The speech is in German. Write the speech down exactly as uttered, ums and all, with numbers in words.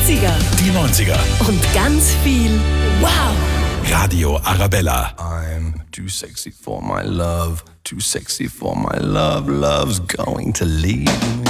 achtziger Die neunziger. und ganz viel Wow! Radio Arabella. I'm too sexy for my love, too sexy for my love, love's going to leave me.